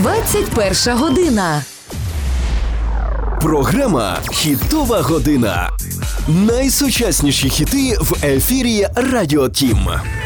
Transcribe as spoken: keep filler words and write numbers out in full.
двадцять перша година. Програма «Хітова година». Найсучасніші хіти в ефірі Радіо Тім.